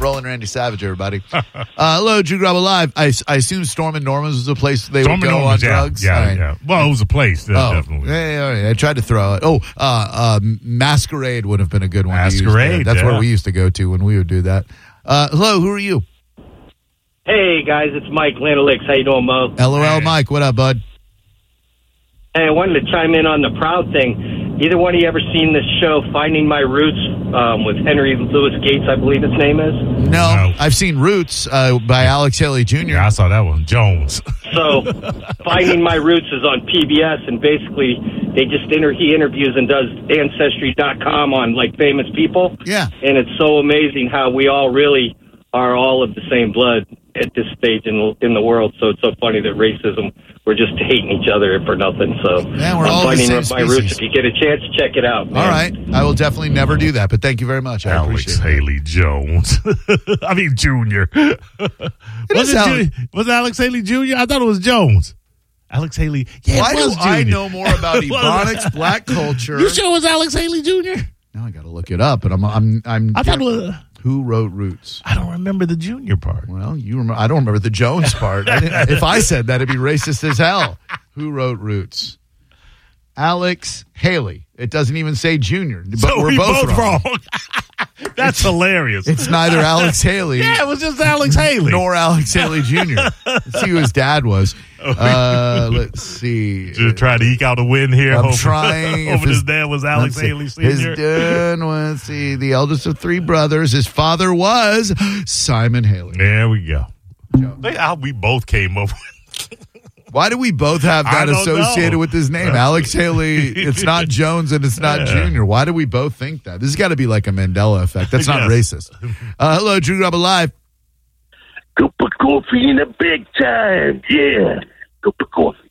Roland Randy Savage, everybody. Hello, Drew Grabo Live. I assume Storm and Norman's was a place they would go on drugs? Yeah. Well, it was a place, definitely. Yeah. I tried to throw it. Masquerade would have been a good one. Masquerade, That's where we used to go to when we would do that. Hello, who are you? Hey, guys, it's Mike Lanalix. How you doing, Mo? LOL, Mike. What up, bud? Hey, I wanted to chime in on the Proud thing. Either one of you ever seen this show, Finding My Roots, with Henry Louis Gates, I believe his name is? No. I've seen Roots by Alex Haley Jr. Yeah, I saw that one. Jones. So, Finding My Roots is on PBS, and basically they just he interviews and does Ancestry.com on, like, famous people. Yeah. And it's so amazing how we all really are all of the same blood at this stage in the world. So it's so funny that racism, we're just hating each other for nothing. So yeah, we're all Finding the same My Roots. species. If you get a chance, check it out, man. All right. I will definitely never do that, but thank you very much. I Alex appreciate Haley Jones. I mean, Jr. Was it Alex Haley Jr.? I thought it was Jones. Alex Haley. Yeah, Why it was do Jr. I know more about Ebonics, black culture? You sure it was Alex Haley Jr.? Now I got to look it up, but I'm I thought it was... Who wrote Roots? I don't remember the Junior part. Well, you remember. I don't remember the Jones part. If I said that, it'd be racist as hell. Who wrote Roots? Alex Haley. It doesn't even say Junior. But So we're both wrong. That's hilarious. It's neither Alex Haley. Yeah, it was just Alex Haley. Nor Alex Haley Jr. Let's see who his dad was. Let's see. Just trying to eke out a win here. I'm trying. Hoping his dad was Alex Haley Sr. His dad was, let's see, the eldest of three brothers. His father was Simon Haley. There we go. How we both came up with. Why do we both have that associated with his name? Alex Haley, it's not Jones and it's not Junior. Why do we both think that? This has got to be like a Mandela effect. That's not racist. Hello, Drew Grabo Live. Cup of coffee in the big time. Yeah. Cup of coffee.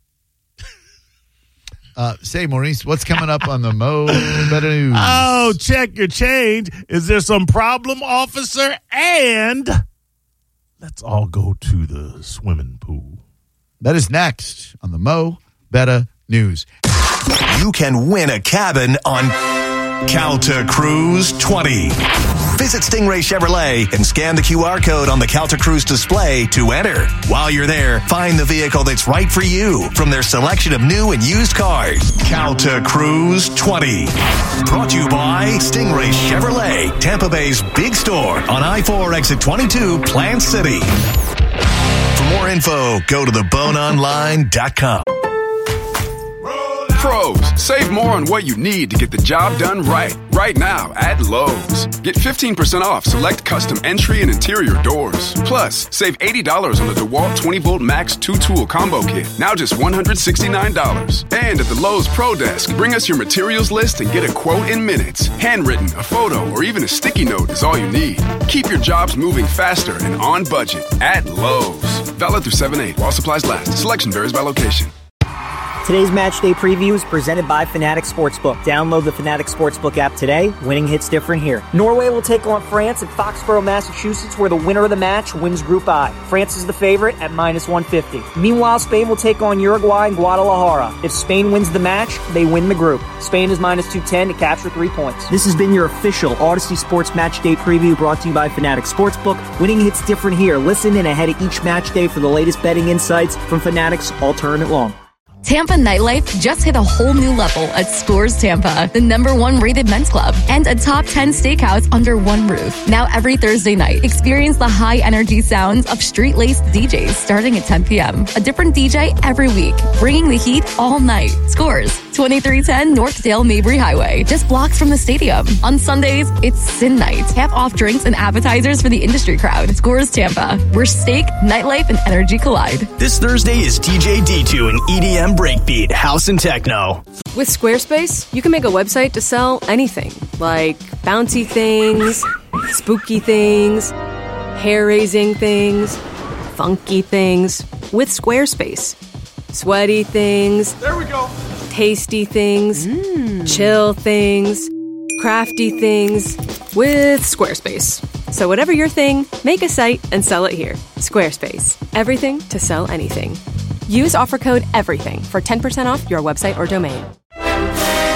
Say, Maurice, what's coming up on the Mo Better News? Oh, check your change. Is there some problem, officer? And let's all go to the swimming pool. That is next on the Mo Better News. You can win a cabin on Calta Cruise 20. Visit Stingray Chevrolet and scan the QR code on the Calta Cruise display to enter. While you're there, find the vehicle that's right for you from their selection of new and used cars. Calta Cruise 20. Brought to you by Stingray Chevrolet, Tampa Bay's big store on I-4 exit 22, Plant City. For more info, go to theboneonline.com. Pros, save more on what you need to get the job done right. Right now at Lowe's. Get 15% off select custom entry and interior doors. Plus, save $80 on the DeWalt 20-volt Max 2-tool combo kit. Now just $169. And at the Lowe's Pro Desk, bring us your materials list and get a quote in minutes. Handwritten, a photo, or even a sticky note is all you need. Keep your jobs moving faster and on budget at Lowe's. Valid through 7/8 while supplies last. Selection varies by location. Today's match day preview is presented by Fanatic Sportsbook. Download the Fanatic Sportsbook app today. Winning hits different here. Norway will take on France at Foxborough, Massachusetts, where the winner of the match wins Group I. France is the favorite at -150. Meanwhile, Spain will take on Uruguay in Guadalajara. If Spain wins the match, they win the group. Spain is -210 to capture 3 points. This has been your official Odyssey Sports Match Day preview brought to you by Fanatic Sportsbook. Winning hits different here. Listen in ahead of each match day for the latest betting insights from Fanatic's All Tournament Long. Tampa nightlife just hit a whole new level at Scores Tampa, the #1 rated men's club, and a top 10 steakhouse under one roof. Now every Thursday night, experience the high-energy sounds of street-laced DJs starting at 10 p.m. A different DJ every week, bringing the heat all night. Scores, 2310 Northdale Mabry Highway, just blocks from the stadium. On Sundays, it's Sin Night. Half off drinks and appetizers for the industry crowd. Scores Tampa, where steak, nightlife, and energy collide. This Thursday is DJ D2 and EDM Breakbeat, House and Techno. With Squarespace, you can make a website to sell anything, like bouncy things, spooky things, hair-raising things, funky things. With Squarespace. Sweaty things. There we go. Tasty things. Chill things. Crafty things. With Squarespace. So whatever your thing, make a site and sell it here. Squarespace. Everything to sell anything. Use offer code EVERYTHING for 10% off your website or domain.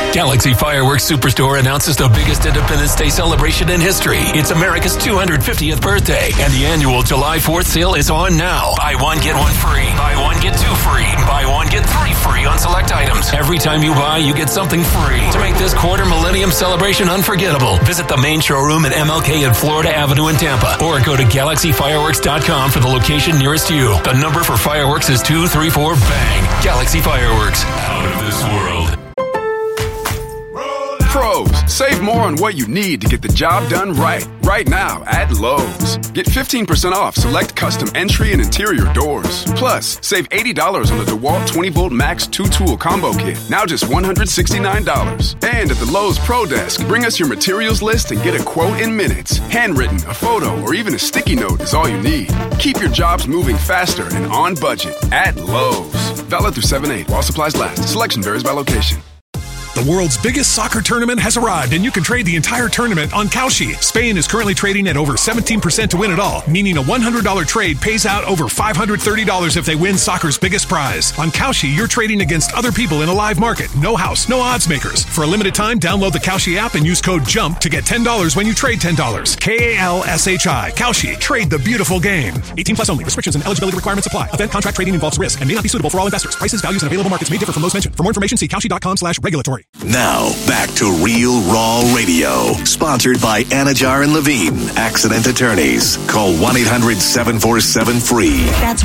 Galaxy Fireworks Superstore announces the biggest Independence Day celebration in history. It's America's 250th birthday, and the annual July 4th sale is on now. Buy one, get one free. Buy one, get two free. Buy one, get three free on select items. Every time you buy, you get something free. To make this quarter millennium celebration unforgettable, visit the main showroom at MLK and Florida Avenue in Tampa, or go to GalaxyFireworks.com for the location nearest you. The number for fireworks is 234 BANG. Galaxy Fireworks, out of this world. Pros, save more on what you need to get the job done right. Right now at Lowe's. Get 15% off select custom entry and interior doors. Plus, save $80 on the DeWalt 20-volt Max 2-tool combo kit. Now just $169. And at the Lowe's Pro Desk, bring us your materials list and get a quote in minutes. Handwritten, a photo, or even a sticky note is all you need. Keep your jobs moving faster and on budget at Lowe's. Valid through 7/8 while supplies last. Selection varies by location. The world's biggest soccer tournament has arrived, and you can trade the entire tournament on Kalshi. Spain is currently trading at over 17% to win it all, meaning a $100 trade pays out over $530 if they win soccer's biggest prize. On Kalshi, you're trading against other people in a live market. No house, no odds makers. For a limited time, download the Kalshi app and use code JUMP to get $10 when you trade $10. Kalshi. Kalshi. Trade the beautiful game. 18 plus only. Restrictions and eligibility requirements apply. Event contract trading involves risk and may not be suitable for all investors. Prices, values, and available markets may differ from those mentioned. For more information, see Kalshi.com/regulatory. Now, back to Real Raw Radio. Sponsored by Anajar and Levine, Accident Attorneys. Call 1-800-747-FREE. That's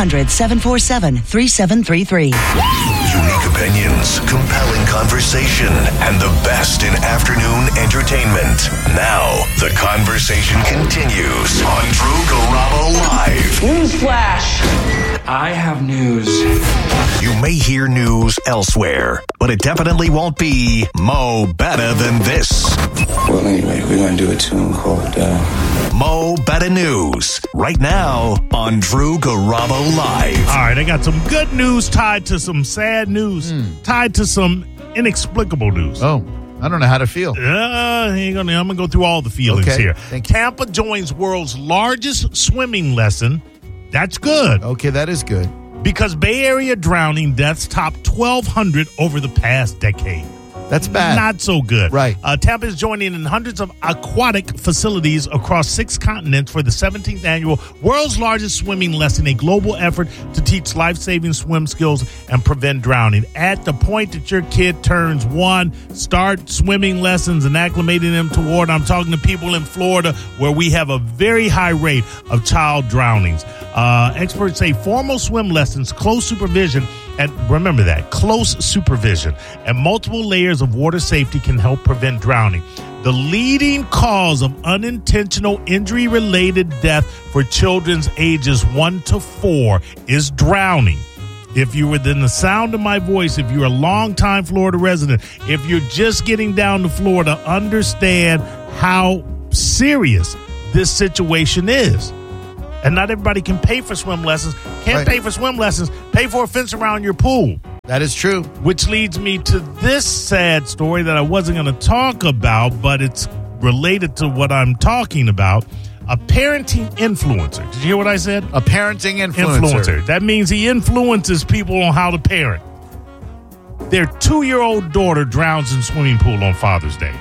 1-800-747-3733. Unique opinions, compelling conversation, and the best in afternoon entertainment. Now, the conversation continues on Drew Garabo Live. Newsflash! I have news. You may hear news elsewhere, but it definitely won't be Mo Better Than This. Well, anyway, we're going to do a tune called Mo Better News, right now on Drew Garabo Live. All right, I got some good news tied to some sad news, tied to some inexplicable news. Oh, I don't know how to feel. I'm going to go through all the feelings here. Tampa joins world's largest swimming lesson. That's good. Okay, that is good. Because Bay Area drowning deaths topped 1,200 over the past decade. That's bad. Not so good. Right. Tampa is joining in hundreds of aquatic facilities across 6 continents for the 17th annual World's Largest Swimming Lesson, a global effort to teach life-saving swim skills and prevent drowning. At the point that your kid turns 1, start swimming lessons and acclimating them toward. I'm talking to people in Florida where we have a very high rate of child drownings. Experts say formal swim lessons, close supervision, and remember that, close supervision and multiple layers of water safety can help prevent drowning. The leading cause of unintentional injury-related death for children's ages 1 to 4 is drowning. If you're within the sound of my voice, if you're a longtime Florida resident, if you're just getting down to Florida, understand how serious this situation is. And not everybody can pay for swim lessons. Can't pay for swim lessons. Pay for a fence around your pool. That is true. Which leads me to this sad story that I wasn't going to talk about, but it's related to what I'm talking about. A parenting influencer. Did you hear what I said? A parenting influencer. That means he influences people on how to parent. Their 2-year-old daughter drowns in swimming pool on Father's Day.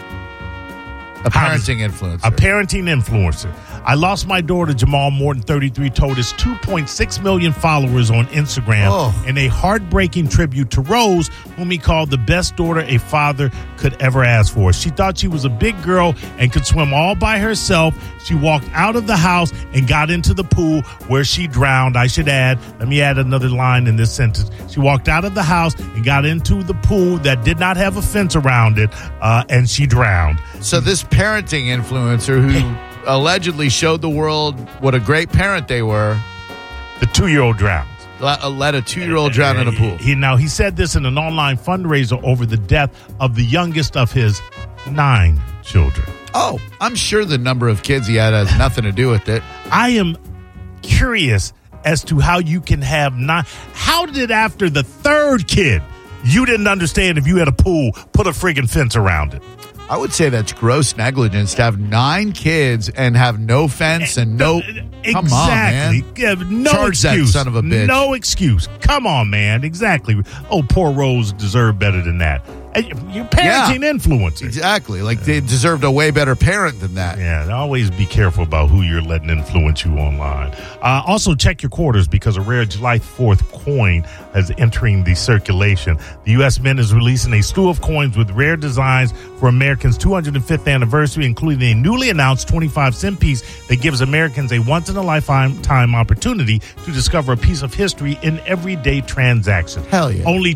A parenting influencer. A parenting influencer. I lost my daughter, Jamal Morton, 33, told his 2.6 million followers on Instagram in a heartbreaking tribute to Rose, whom he called the best daughter a father could ever ask for. She thought she was a big girl and could swim all by herself. She walked out of the house and got into the pool where she drowned. I should add, let me add another line in this sentence. She walked out of the house and got into the pool that did not have a fence around it, and she drowned. So this parenting influencer who allegedly showed the world what a great parent they were. The 2-year-old drowned. Let a 2-year-old drown in a pool. He said this in an online fundraiser over the death of the youngest of his 9 children. Oh, I'm sure the number of kids he had has nothing to do with it. I am curious as to how you can have 9. How did after the 3rd kid, you didn't understand if you had a pool, put a friggin' fence around it? I would say that's gross negligence to have 9 kids and have no fence and no. Exactly. Come on, man. Yeah, no Charge excuse. that son of a bitch. No excuse. Come on, man. Exactly. Oh, poor Rose deserved better than that. You're parenting influencers. Exactly. Like they deserved a way better parent than that. Yeah, always be careful about who you're letting influence you online. Also, check your quarters because a rare July 4th coin is entering the circulation. The U.S. Mint is releasing a slew of coins with rare designs for Americans' 205th anniversary, including a newly announced 25-cent piece that gives Americans a once-in-a-lifetime opportunity to discover a piece of history in everyday transactions. Hell yeah. Only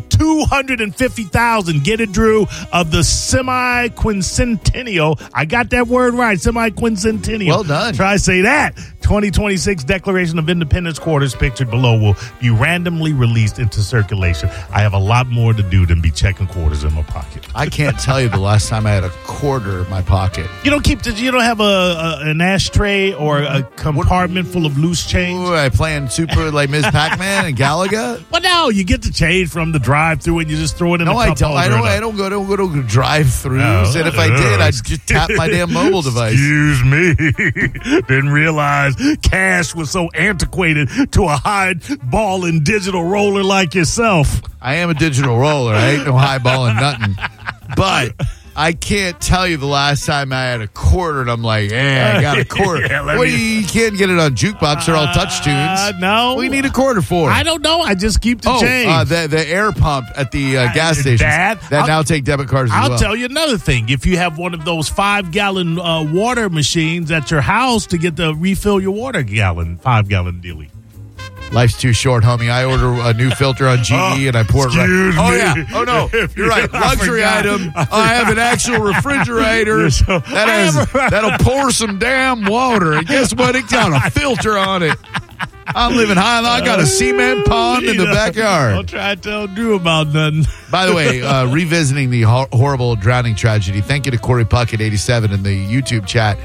250,000, get it, Drew, of the semi-quincentennial. I got that word right, semi-quincentennial. Well done. Try to say that. 2026 Declaration of Independence quarters pictured below will be randomly released into circulation. I have a lot more to do than be checking quarters in my pocket. I can't tell you the last time I had a quarter in my pocket. You don't have an ashtray or a compartment full of loose change? Ooh, I playing Super like Ms. Pac-Man and Galaga? Well, no, you get the change from the drive-through and you just throw it in the cup. No, I don't go to drive-thrus. And if I did, I'd just tap my damn mobile device. Excuse me. Didn't realize cash was so antiquated to a high ball and digital roller like yourself. I am a digital roller. I ain't no high ball and nothing. But I can't tell you the last time I had a quarter and I'm like, I got a quarter. You can't get it on jukebox. They're all touch tunes. No. What do you need a quarter for? I don't know. I just keep the change. The air pump at the gas stations that now take debit cards as well. I'll tell you another thing. If you have one of those 5-gallon water machines at your house to get to refill your water 5-gallon dealie. Life's too short, homie. I order a new filter on GE and I pour it right. Oh, yeah. Oh, no. You're right. Luxury item. I have an actual refrigerator that'll pour some damn water. And guess what? It got a filter on it. I'm living high. I got a cement pond in the backyard. Don't try to tell Drew about nothing. By the way, revisiting the horrible drowning tragedy, thank you to Corey Puckett, 87, in the YouTube chat.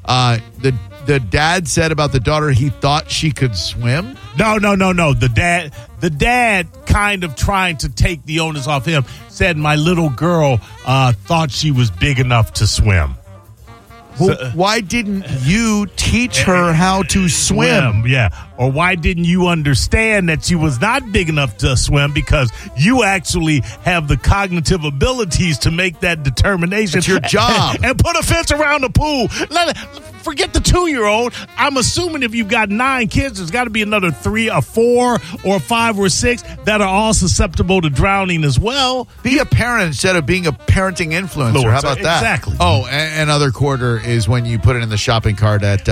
The dad said about the daughter he thought she could swim? No. The dad kind of trying to take the onus off him said my little girl thought she was big enough to swim. Well, why didn't you teach her how to swim? Yeah. Or why didn't you understand that she was not big enough to swim because you actually have the cognitive abilities to make that determination. It's your job. And put a fence around the pool. Forget the 2-year-old. I'm assuming if you've got 9 kids, there's got to be another 3 or 4 or 5 or 6 that are all susceptible to drowning as well. Be a parent instead of being a parenting influencer. How about that? Exactly. Oh, and another quarter is when you put it in the shopping cart at...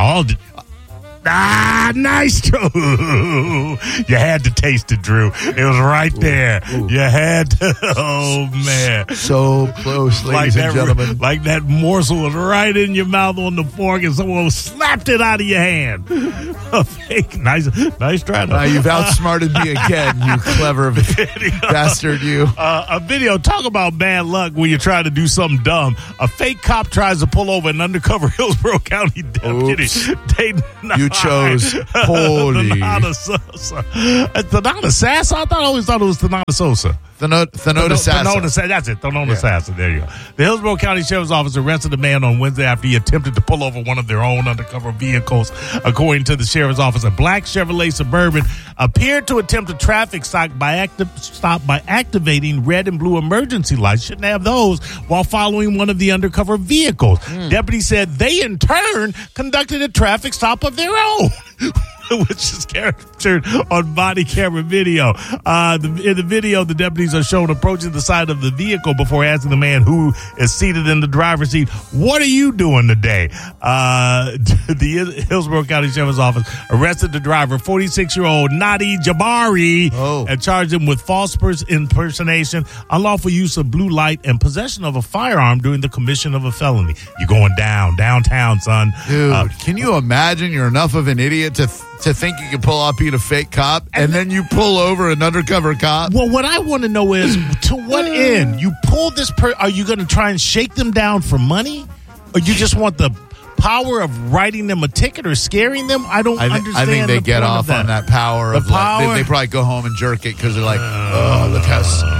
nice, Drew. You had to taste it, Drew. It was right there. Ooh. You had to. Oh, man. So close, ladies and gentlemen. Like that morsel was right in your mouth on the fork and someone slapped it out of your hand. Nice try. You've outsmarted me again, you clever bastard, you. A video. Talk about bad luck when you're trying to do something dumb. A fake cop tries to pull over an undercover Hillsborough County deputy. You chose holy. Thanata Sosa. Thanata Sassa? I always thought it was Thanata Sosa. Thanota Sassa. That's it. Thanota Sassa. There you go. The Hillsborough County Sheriff's Office arrested a man on Wednesday after he attempted to pull over one of their own undercover vehicles. According to the Sheriff's Office, a black Chevrolet Suburban appeared to attempt a traffic stop by activating red and blue emergency lights. Shouldn't have those while following one of the undercover vehicles. Deputies said they, in turn, conducted a traffic stop of their own. Which is captured on body camera video. In the video, the deputies are shown approaching the side of the vehicle before asking the man who is seated in the driver's seat, "What are you doing today?" The Hillsborough County Sheriff's Office arrested the driver, 46-year-old Nadi Jabari, and charged him with false impersonation, unlawful use of blue light, and possession of a firearm during the commission of a felony. You're going downtown, son. Dude, can you imagine you're enough of an idiot to think you can pull off being a fake cop, and then you pull over an undercover cop? Well, what I want to know is, to what end? You pull this are you going to try and shake them down for money? Or you just want the power of writing them a ticket or scaring them? I don't understand. I think they get off on that power. They probably go home and jerk it because they're like, oh, look how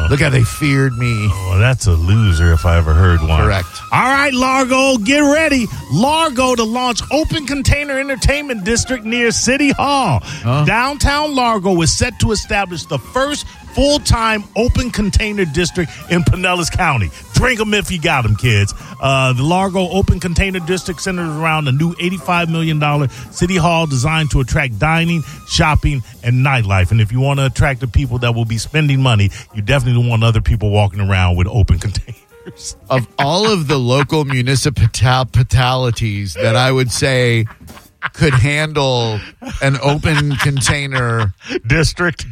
Look how they feared me. Oh, that's a loser if I ever heard one. Correct. All right, Largo, get ready. Largo to launch Open Container Entertainment District near City Hall. Downtown Largo is set to establish the first full-time open container district in Pinellas County. Drink them if you got them, kids. The Largo Open Container District centers around a new $85 million city hall designed to attract dining, shopping, and nightlife. And if you want to attract the people that will be spending money, you definitely don't want other people walking around with open containers. Of all of the local municipalities that I would say could handle an open container district.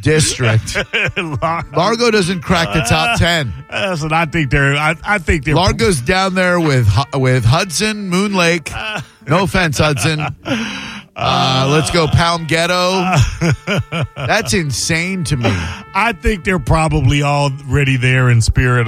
Largo doesn't crack the top 10. That's what I think they're. I think they're. Largo's down there with Hudson, Moon Lake. No offense, Hudson. Let's go Palm Ghetto. That's insane to me. I think they're probably already there in spirit,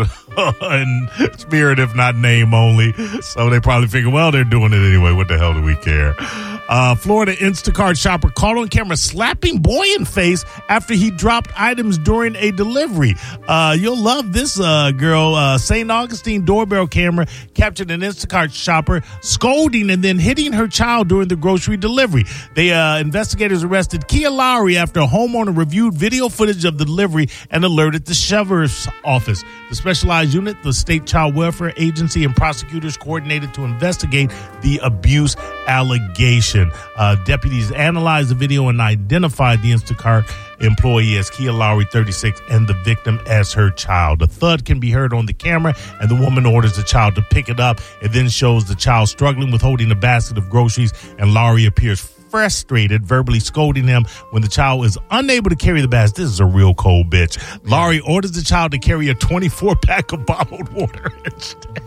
if not name only. So they probably figure, well, they're doing it anyway. What the hell do we care? Florida Instacart shopper caught on camera slapping boy in face after he dropped items during a delivery. You'll love this girl. St. Augustine doorbell camera captured an Instacart shopper scolding and then hitting her child during the grocery delivery. Investigators arrested Kia Lowry after a homeowner reviewed video footage of the delivery and alerted the sheriff's office. The specialized unit, the State Child Welfare Agency, and prosecutors coordinated to investigate the abuse allegation. Deputies analyzed the video and identified the Instacart employee as Kia Lowry, 36, and the victim as her child. The thud can be heard on the camera, and the woman orders the child to pick it up. It then shows the child struggling with holding a basket of groceries, and Lowry appears frustrated, verbally scolding him when the child is unable to carry the basket. This is a real cold bitch. Lowry orders the child to carry a 24-pack of bottled water instead.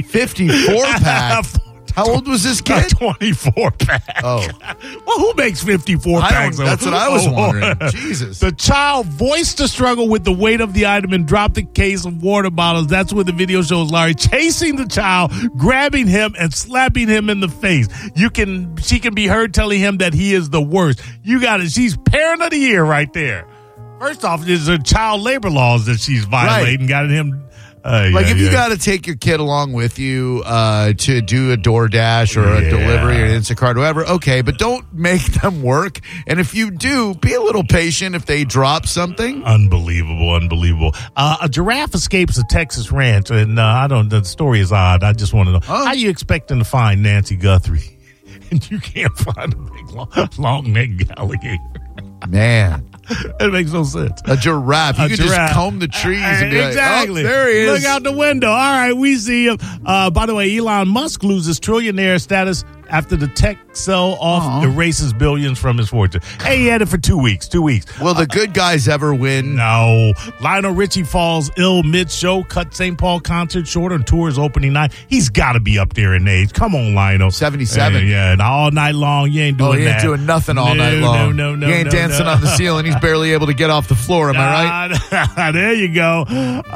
54-pack? How old was this kid? 24-pack. Oh. Well, who makes 54 packs? That's what I was wondering. Jesus. The child voiced the struggle with the weight of the item and dropped a case of water bottles. That's what the video shows Larry chasing the child, grabbing him, and slapping him in the face. She can be heard telling him that he is the worst. You got it. She's parent of the year right there. First off, there's the child labor laws that she's violating, got him. If you got to take your kid along with you to do a DoorDash or a delivery or an Instacart, whatever, okay, but don't make them work. And if you do, be a little patient if they drop something. Unbelievable. A giraffe escapes a Texas ranch, and the story is odd. I just want to know, how are you expecting to find Nancy Guthrie? And you can't find a big, long-necked alligator. Man. It makes no sense. A giraffe. You could just comb the trees and be exactly. Like, oh, there he is. Look out the window. All right, we see him. By the way, Elon Musk loses trillionaire status after the tech sell-off erases billions from his fortune. Hey, he had it for 2 weeks. Will the good guys ever win? No. Lionel Richie falls ill mid-show, cut St. Paul concert short on tour's opening night. He's got to be up there in age. Come on, Lionel. 77. And all night long, you ain't doing that. He ain't doing nothing all night long. No. He ain't dancing on the ceiling. He's barely able to get off the floor. Am I right? There you go.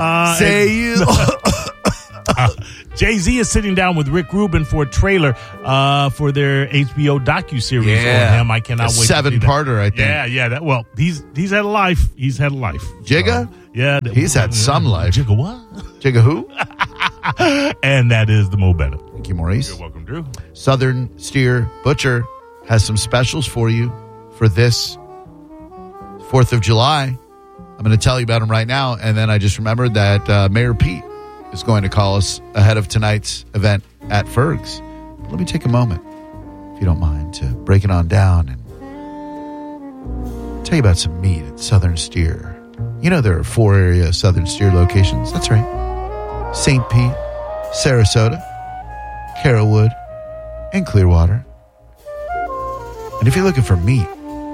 Jay-Z is sitting down with Rick Rubin for a trailer for their HBO docuseries on him. I cannot wait. 7-parter, I think. Yeah. He's had a life. Jigga? Yeah. He's had some life. Jigga what? Jigga who? And that is the Mo Better. Thank you, Maurice. You're welcome, Drew. Southern Steer Butcher has some specials for you for this 4th of July. I'm going to tell you about them right now. And then I just remembered that Mayor Pete is going to call us ahead of tonight's event at Ferg's. Let me take a moment, if you don't mind, to break it on down and tell you about some meat at Southern Steer. You know there are 4 area Southern Steer locations. That's right. St. Pete, Sarasota, Carrollwood, and Clearwater. And if you're looking for meat,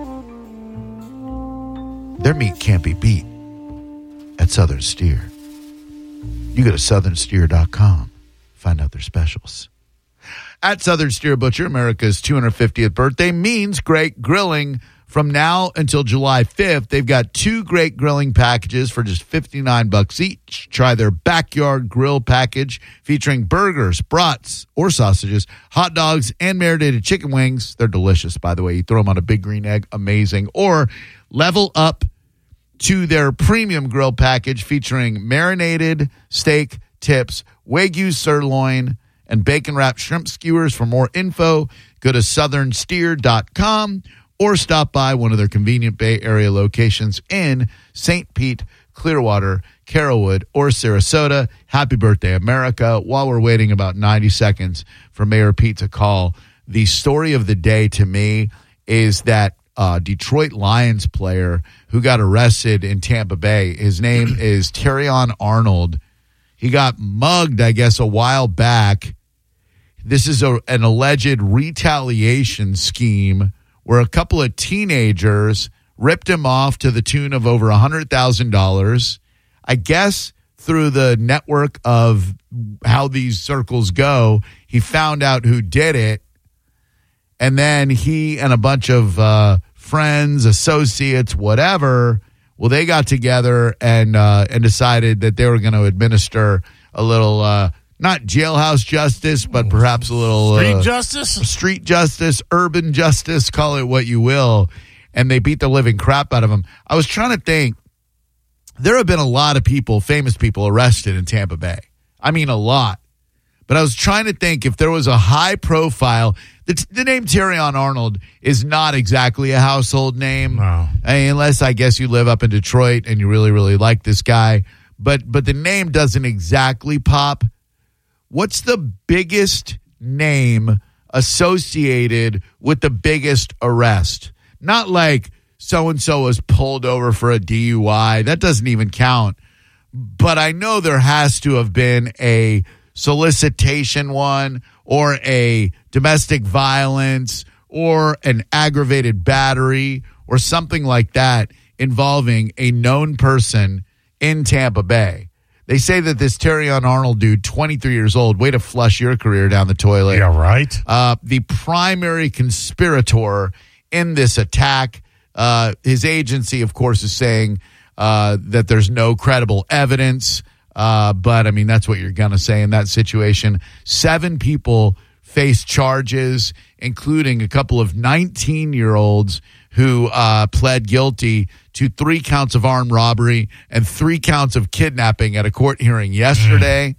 their meat can't be beat at Southern Steer. You go to southernsteer.com, find out their specials. At Southern Steer Butcher, America's 250th birthday means great grilling. From now until July 5th, they've got 2 great grilling packages for just $59 each. Try their backyard grill package featuring burgers, brats, or sausages, hot dogs, and marinated chicken wings. They're delicious, by the way. You throw them on a big green egg, amazing. Or level up to their premium grill package featuring marinated steak tips, Wagyu sirloin, and bacon-wrapped shrimp skewers. For more info, go to southernsteer.com or stop by one of their convenient Bay Area locations in St. Pete, Clearwater, Carrollwood, or Sarasota. Happy birthday, America. While we're waiting about 90 seconds for Mayor Pete to call, the story of the day to me is that Detroit Lions player who got arrested in Tampa Bay. His name is Terrion Arnold. He got mugged, I guess, a while back. This is an alleged retaliation scheme where a couple of teenagers ripped him off to the tune of over $100,000. I guess through the network of how these circles go, he found out who did it. And then he and a bunch of friends, associates, whatever, well, they got together and decided that they were going to administer a little, not jailhouse justice, but perhaps a little street justice, urban justice, call it what you will. And they beat the living crap out of him. I was trying to think. There have been a lot of people, famous people, arrested in Tampa Bay. I mean, a lot. But I was trying to think if there was a high profile. The name Terrion Arnold is not exactly a household name. No. Unless, I guess, you live up in Detroit and you really, really like this guy. But the name doesn't exactly pop. What's the biggest name associated with the biggest arrest? Not like so-and-so was pulled over for a DUI. That doesn't even count. But I know there has to have been a solicitation one or a domestic violence or an aggravated battery or something like that involving a known person in Tampa Bay. They say that this Terrion Arnold dude, 23 years old, way to flush your career down the toilet. Yeah, right. The primary conspirator in this attack. His agency, of course, is saying that there's no credible evidence. But, I mean, that's what you're going to say in that situation. 7 people face charges, including a couple of 19-year-olds who pled guilty to 3 counts of armed robbery and 3 counts of kidnapping at a court hearing yesterday.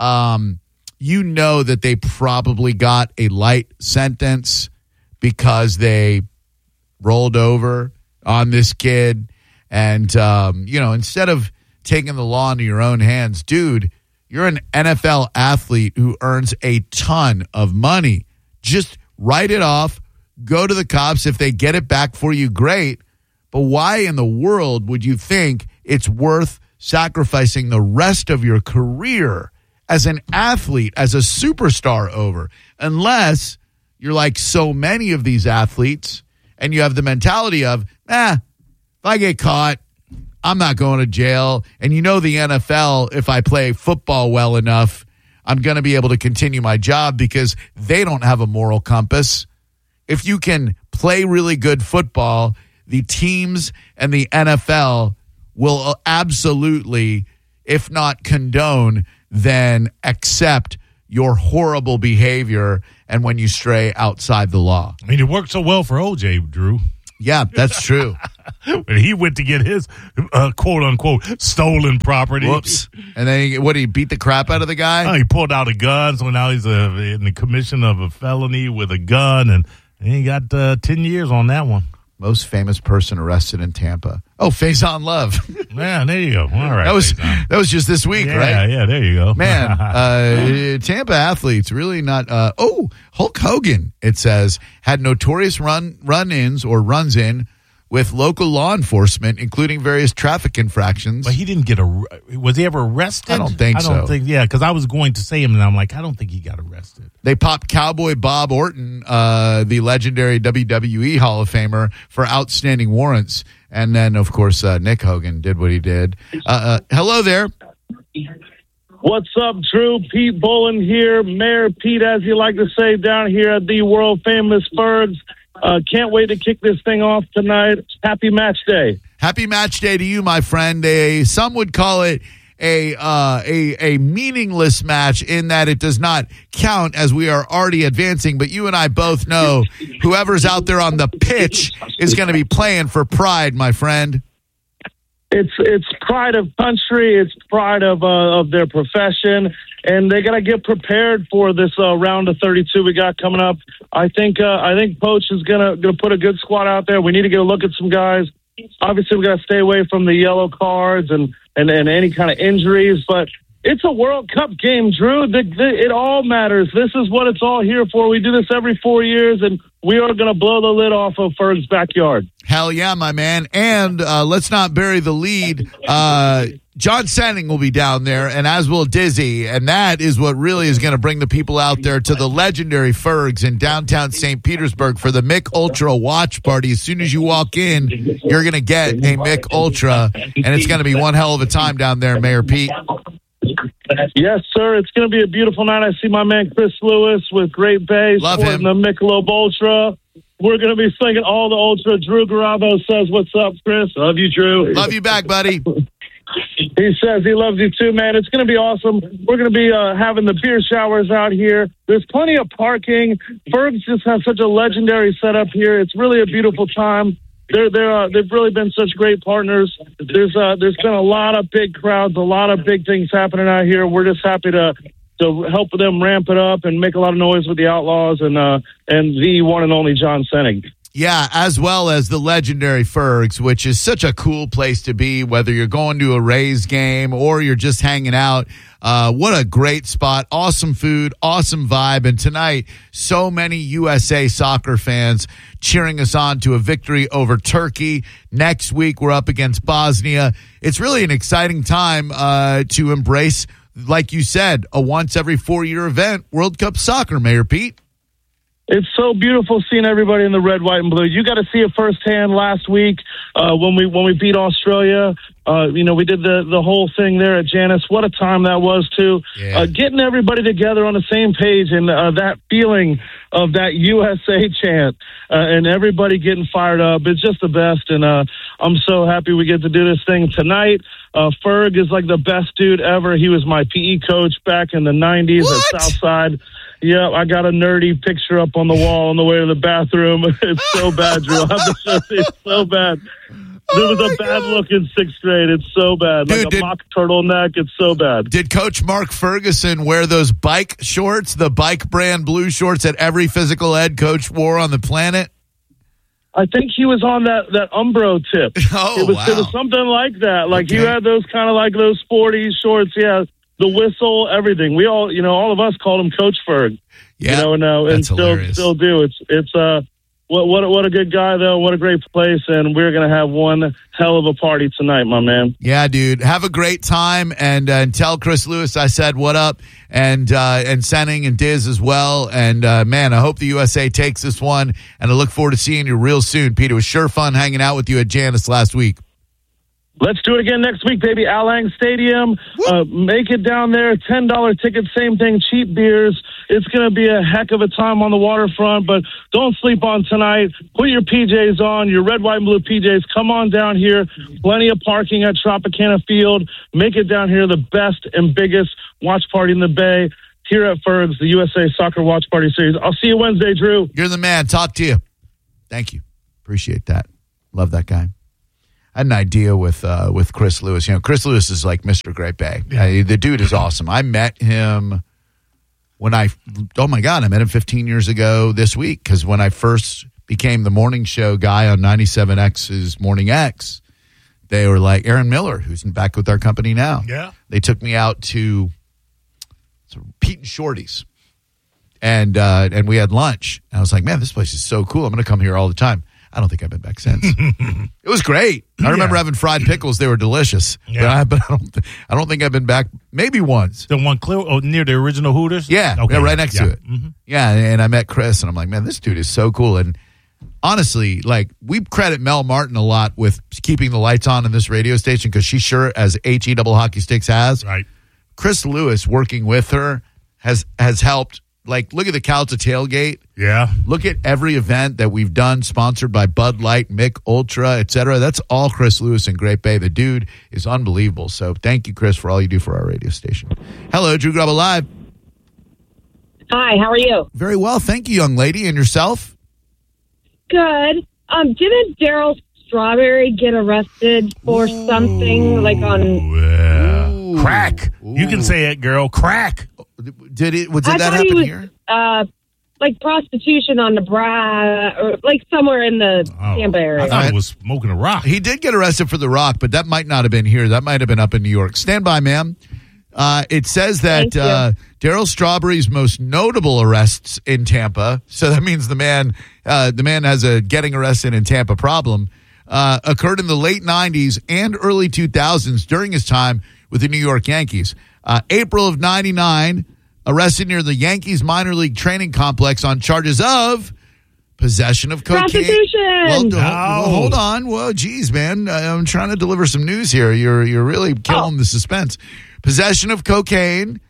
You know that they probably got a light sentence because they rolled over on this kid. And, instead of taking the law into your own hands, dude, you're an NFL athlete who earns a ton of money. Just write it off, go to the cops. If they get it back for you, great. But why in the world would you think it's worth sacrificing the rest of your career as an athlete, as a superstar over? Unless you're like so many of these athletes and you have the mentality of, if I get caught, I'm not going to jail. And you know the NFL, if I play football well enough, I'm going to be able to continue my job because they don't have a moral compass. If you can play really good football, the teams and the NFL will absolutely, if not condone, then accept your horrible behavior and when you stray outside the law. I mean, it worked so well for OJ, Drew. Yeah, that's true. When he went to get his quote-unquote stolen property. Whoops. And then he beat the crap out of the guy? Oh, he pulled out a gun, so now he's in the commission of a felony with a gun, and he got 10 years on that one. Most famous person arrested in Tampa. Oh, Faison Love. Yeah, there you go. All right. That was just this week, right? Yeah, there you go. Man, Tampa athletes really not. Hulk Hogan, it says, had notorious run-ins or runs-in with local law enforcement, including various traffic infractions. But he didn't get was he ever arrested? I don't think so. Yeah, because I was going to say him, and I'm like, I don't think he got arrested. They popped Cowboy Bob Orton, the legendary WWE Hall of Famer, for outstanding warrants. And then, of course, Nick Hogan did what he did. Hello there. What's up, Drew? Pete Bolin here. Mayor Pete, as you like to say, down here at the world-famous Bergs. Can't wait to kick this thing off tonight. Happy match day. Happy match day to you, my friend. Some would call it a meaningless match in that it does not count as we are already advancing. But you and I both know whoever's out there on the pitch is going to be playing for pride, my friend. It's pride of country. It's pride of their profession, and they got to get prepared for this round of 32 we got coming up. I think Coach is gonna put a good squad out there. We need to get a look at some guys. Obviously, we got to stay away from the yellow cards and any kind of injuries, but it's a World Cup game, Drew. It all matters. This is what it's all here for. We do this every 4 years, and we are going to blow the lid off of Ferg's backyard. Hell yeah, my man. And let's not bury the lead. John Senning will be down there, and as will Dizzy, and that is what really is going to bring the people out there to the legendary Ferg's in downtown St. Petersburg for the Mick Ultra watch party. As soon as you walk in, you're going to get a Mick Ultra, and it's going to be one hell of a time down there, Mayor Pete. Yes, sir. It's going to be a beautiful night. I see my man Chris Lewis with Great Bay sporting the Michelob Ultra. We're going to be singing all the Ultra. Drew Garabo says, "What's up, Chris?" Love you, Drew. Love you back, buddy. He says he loves you too, man. It's going to be awesome. We're going to be having the beer showers out here. There's plenty of parking. Ferg's just has such a legendary setup here. It's really a beautiful time. They've really been such great partners. There's been a lot of big crowds, a lot of big things happening out here. We're just happy to help them ramp it up and make a lot of noise with the Outlaws and the one and only John Senning. Yeah, as well as the legendary Ferg's, which is such a cool place to be, whether you're going to a Rays game or you're just hanging out. What a great spot. Awesome food, awesome vibe. And tonight, so many USA soccer fans cheering us on to a victory over Turkey. Next week, we're up against Bosnia. It's really an exciting time to embrace, like you said, a once every 4 year event, World Cup soccer, Mayor Pete. It's so beautiful seeing everybody in the red, white, and blue. You got to see it firsthand last week when we beat Australia. We did the whole thing there at Janice. What a time that was, too. Yeah. Getting everybody together on the same page and that feeling of that USA chant and everybody getting fired up. It's just the best, and I'm so happy we get to do this thing tonight. Ferg is like the best dude ever. He was my PE coach back in the 90s at Southside. Yeah, I got a nerdy picture up on the wall on the way to the bathroom. It's so bad, Drew. It's so bad. There was a bad look in sixth grade. It's so bad. Dude, like a mock turtleneck. It's so bad. Did Coach Mark Ferguson wear those bike shorts, the bike brand blue shorts that every physical ed coach wore on the planet? I think he was on that Umbro tip. Oh, it was something like that. Like you had those kind of like those sporty shorts. Yeah. The whistle, everything. We all, all of us called him Coach Ferg. Yeah, and still do. It's what a good guy though. What a great place, and we're gonna have one hell of a party tonight, my man. Yeah, dude. Have a great time, and tell Chris Lewis I said what up, and Senning and Diz as well. And man, I hope the USA takes this one, and I look forward to seeing you real soon, Pete. It was sure fun hanging out with you at Janice last week. Let's do it again next week, baby. Al Lang Stadium. Make it down there. $10 tickets, same thing, cheap beers. It's going to be a heck of a time on the waterfront, but don't sleep on tonight. Put your PJs on, your red, white, and blue PJs. Come on down here. Plenty of parking at Tropicana Field. Make it down here the best and biggest watch party in the Bay here at Ferg's, the USA Soccer Watch Party Series. I'll see you Wednesday, Drew. You're the man. Talk to you. Thank you. Appreciate that. Love that guy. I had an idea with Chris Lewis. Chris Lewis is like Mr. Great Bay. Yeah. The dude is awesome. I met him when I met him 15 years ago this week, because when I first became the morning show guy on 97X's Morning X, they were like, Aaron Miller, who's back with our company now. Yeah. They took me out to Pete and Shorty's, and we had lunch. And I was like, man, this place is so cool. I'm going to come here all the time. I don't think I've been back since. It was great. I remember having fried pickles; they were delicious. Yeah. But I don't think I've been back. Maybe once. The one near the original Hooters. Yeah, okay. Right next to it. Mm-hmm. Yeah, and I met Chris, and I'm like, man, this dude is so cool. And honestly, like, we credit Mel Martin a lot with keeping the lights on in this radio station, because she sure, as HE double hockey sticks has, right. Chris Lewis working with her has helped. Like, look at the Calta tailgate. Yeah. Look at every event that we've done, sponsored by Bud Light, Mick Ultra, etc. That's all Chris Lewis in Great Bay. The dude is unbelievable. So thank you, Chris, for all you do for our radio station. Hello, Drew Garabo Live. Hi, how are you? Very well, thank you, young lady. And yourself? Good. Didn't Daryl Strawberry get arrested for something like on crack? You can say it, girl. Crack. Did that happen here? Like prostitution on the or like somewhere in the Tampa area. I thought he was smoking a rock. He did get arrested for the rock, but that might not have been here. That might have been up in New York. Stand by, ma'am. It says that Darryl Strawberry's most notable arrests in Tampa, so that means the man has a getting arrested in Tampa problem, occurred in the late 90s and early 2000s during his time with the New York Yankees. April of 99, arrested near the Yankees minor league training complex on charges of possession of cocaine. Prostitution. Well, hold on. Well, geez, man, I'm trying to deliver some news here. You're really killing the suspense. Possession of cocaine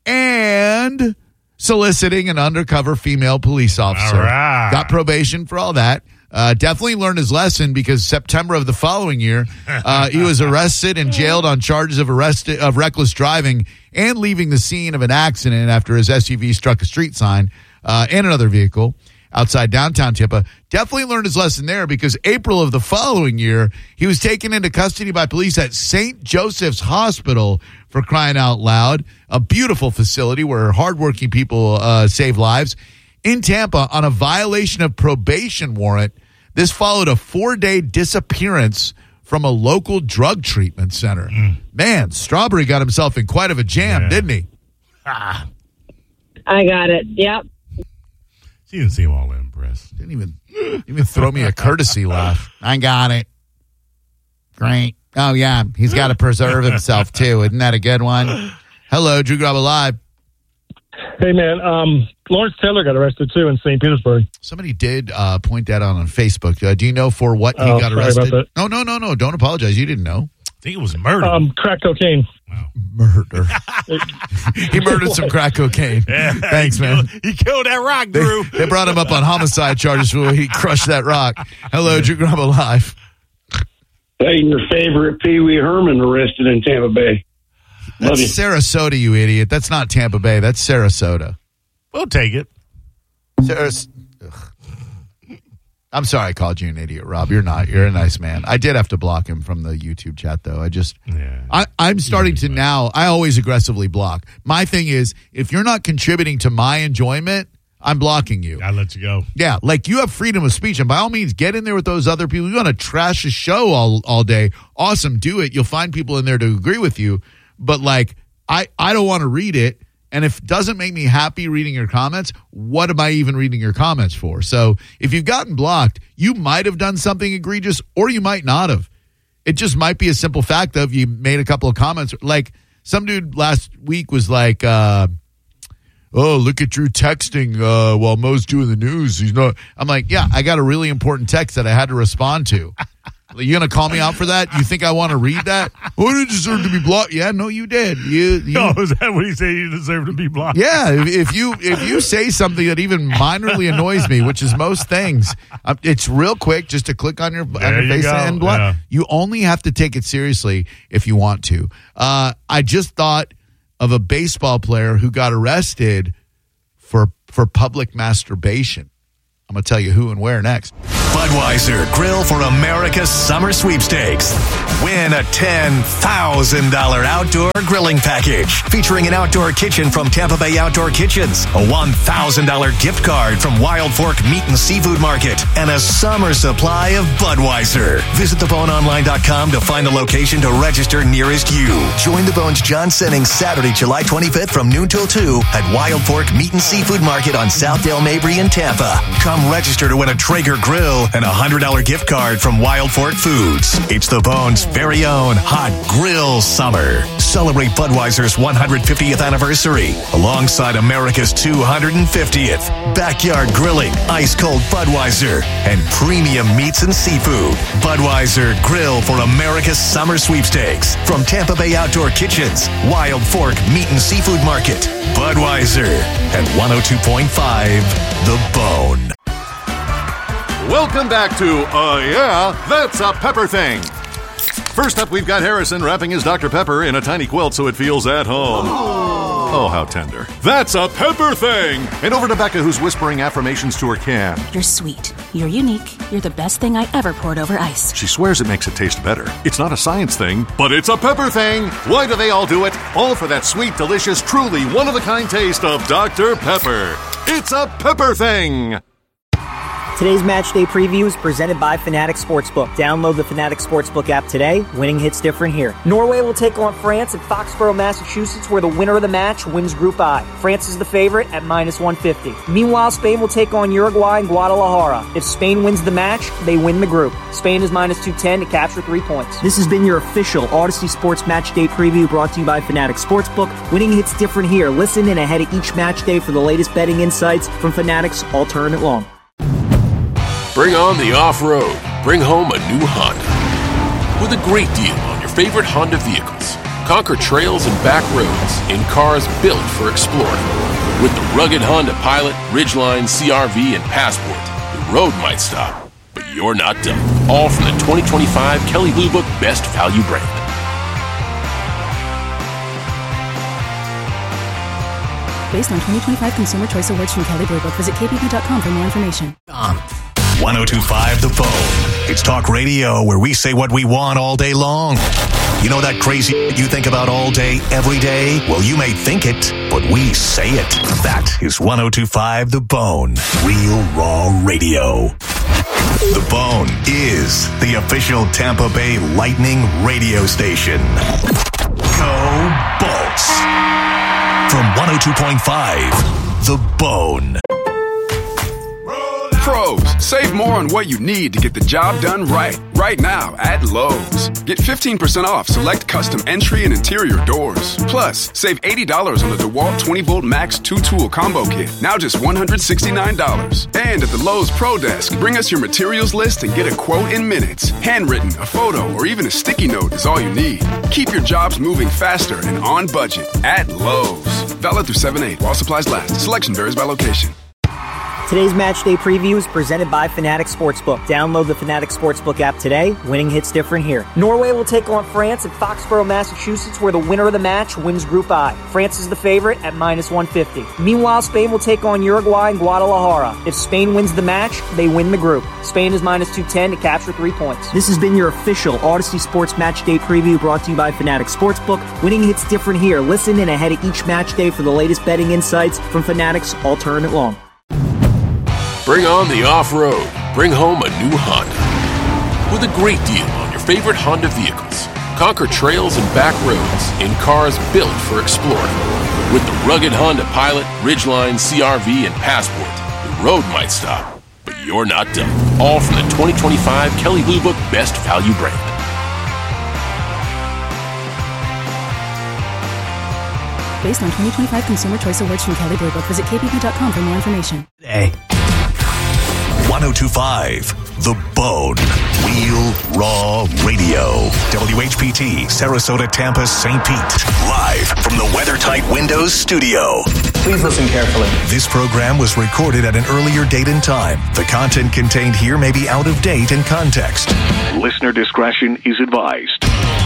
and soliciting an undercover female police officer. All right. Got probation for all that. Definitely learned his lesson because September of the following year, he was arrested and jailed on charges of reckless driving and leaving the scene of an accident after his SUV struck a street sign and another vehicle outside downtown Tampa. Definitely learned his lesson there because April of the following year, he was taken into custody by police at St. Joseph's Hospital, for crying out loud, a beautiful facility where hardworking people save lives. In Tampa on a violation of probation warrant. This followed a 4-day disappearance from a local drug treatment center. Man, Strawberry got himself in quite of a jam, didn't he? I got it. Yep. She didn't seem all impressed. Didn't even throw me a courtesy laugh. I got it. Great. Oh, yeah. He's got to preserve himself, too. Isn't that a good one? Hello, Drew Garabo Live. Hey, man. Lawrence Taylor got arrested, too, in St. Petersburg. Somebody did point that out on Facebook. Do you know for what he got arrested? About that. No. Don't apologize. You didn't know. I think it was murder. Crack cocaine. Wow. Murder. He murdered some crack cocaine. Yeah, Thanks, man. He killed that rock, Drew. They brought him up on homicide charges for he crushed that rock. Hello, Drew Garabo Live. Hey, your favorite Pee Wee Herman arrested in Tampa Bay. That's Sarasota, you idiot. That's not Tampa Bay. That's Sarasota. We'll take it. I'm sorry I called you an idiot, Rob. You're not. You're a nice man. I did have to block him from the YouTube chat, though. I'm starting to now. I always aggressively block. My thing is, if you're not contributing to my enjoyment, I'm blocking you. I let you go. Yeah, like you have freedom of speech, and by all means, get in there with those other people. You want to trash a show all day? Awesome, do it. You'll find people in there to agree with you. But like, I don't want to read it. And if it doesn't make me happy reading your comments, what am I even reading your comments for? So if you've gotten blocked, you might have done something egregious or you might not have. It just might be a simple fact of you made a couple of comments. Like some dude last week was like, oh, look at Drew texting while Mo's doing the news. He's not. I'm like, yeah, I got a really important text that I had to respond to. You going to call me out for that? You think I want to read that? Oh, you deserve to be blocked. Yeah, no, you did. No, is that what he said? You deserve to be blocked? Yeah, if you say something that even minorly annoys me, which is most things, it's real quick just to click on your face and block. Yeah. You only have to take it seriously if you want to. I just thought of a baseball player who got arrested for public masturbation. I'm going to tell you who and where next. Budweiser Grill for America's Summer Sweepstakes. Win a $10,000 outdoor grilling package featuring an outdoor kitchen from Tampa Bay Outdoor Kitchens, a $1,000 gift card from Wild Fork Meat and Seafood Market, and a summer supply of Budweiser. Visit theboneonline.com to find the location to register nearest you. Join the Bones John Sennings Saturday, July 25th from noon till 2 at Wild Fork Meat and Seafood Market on Southdale Mabry in Tampa. Come register to win a Traeger grill and a $100 gift card from Wild Fork Foods. It's the Bones' very own Hot Grill Summer. Celebrate Budweiser's 150th anniversary alongside America's 250th. Backyard grilling, ice-cold Budweiser, and premium meats and seafood. Budweiser Grill for America's Summer Sweepstakes from Tampa Bay Outdoor Kitchens, Wild Fork Meat and Seafood Market. Budweiser at 102.5 The Bone. Welcome back to Yeah, That's a Pepper Thing. First up, we've got Harrison wrapping his Dr. Pepper in a tiny quilt so it feels at home. Oh, how tender. That's a pepper thing. And over to Becca, who's whispering affirmations to her can. You're sweet. You're unique. You're the best thing I ever poured over ice. She swears it makes it taste better. It's not a science thing, but it's a pepper thing. Why do they all do it? All for that sweet, delicious, truly one-of-a-kind taste of Dr. Pepper. It's a pepper thing. Today's match day preview is presented by Fanatics Sportsbook. Download the Fanatics Sportsbook app today. Winning hits different here. Norway will take on France at Foxborough, Massachusetts, where the winner of the match wins Group I. France is the favorite at -150. Meanwhile, Spain will take on Uruguay in Guadalajara. If Spain wins the match, they win the group. Spain is -210 to capture 3 points. This has been your official Odyssey Sports Match Day preview brought to you by Fanatics Sportsbook. Winning hits different here. Listen in ahead of each match day for the latest betting insights from Fanatics all tournament long. Bring on the off-road. Bring home a new Honda. With a great deal on your favorite Honda vehicles. Conquer trails and back roads in cars built for exploring. With the rugged Honda Pilot, Ridgeline, CR-V, and Passport, the road might stop, but you're not done. All from the 2025 Kelley Blue Book Best Value brand. Based on 2025 Consumer Choice Awards from Kelley Blue Book. Visit kbb.com for more information. 102.5 The Bone. It's talk radio where we say what we want all day long. You know that crazy you think about all day, every day? Well, you may think it, but we say it. That is 102.5 The Bone. Real raw radio. The Bone is the official Tampa Bay Lightning radio station. Go Bolts. From 102.5 The Bone. Pros, save more on what you need to get the job done right. Right now at Lowe's. Get 15% off select custom entry and interior doors. Plus, save $80 on the DeWalt 20-volt Max 2-tool combo kit. Now just $169. And at the Lowe's Pro Desk, bring us your materials list and get a quote in minutes. Handwritten, a photo, or even a sticky note is all you need. Keep your jobs moving faster and on budget at Lowe's. Valid through 7/8 while supplies last. Selection varies by location. Today's match day preview is presented by Fanatics Sportsbook. Download the Fanatics Sportsbook app today. Winning hits different here. Norway will take on France at Foxborough, Massachusetts, where the winner of the match wins Group I. France is the favorite at -150. Meanwhile, Spain will take on Uruguay in Guadalajara. If Spain wins the match, they win the group. Spain is -210 to capture 3 points. This has been your official Odyssey Sports Match Day preview brought to you by Fanatics Sportsbook. Winning hits different here. Listen in ahead of each match day for the latest betting insights from Fanatics all tournament long. Bring on the off-road. Bring home a new Honda. With a great deal on your favorite Honda vehicles. Conquer trails and back roads in cars built for exploring. With the rugged Honda Pilot, Ridgeline, CR-V, and Passport, the road might stop, but you're not done. All from the 2025 Kelley Blue Book Best Value brand. Based on 2025 Consumer Choice Awards from Kelley Blue Book. Visit kbb.com for more information. Hey. 102.5 The Bone. Real raw radio. WHPT, Sarasota, Tampa, St. Pete. Live from the WeatherTight Windows studio. Please listen carefully. This program was recorded at an earlier date and time. The content contained here may be out of date in context. Listener discretion is advised.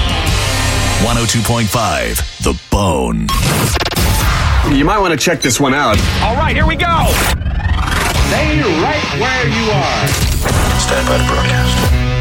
102.5 The Bone. You might want to check this one out. All right, here we go. Stay right where you are. Stand by to broadcast.